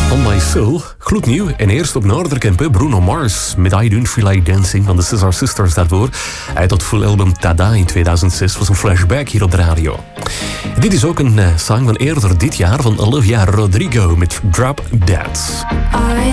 On My Soul, gloednieuw. En eerst op Noorderkempen, Bruno Mars met I Don't Feel Like Dancing van de Scissor Sisters daarvoor. Uit dat full album Tada in 2006 was een flashback hier op de radio. Dit is ook een song van eerder dit jaar van Olivia Rodrigo met Drop Dead.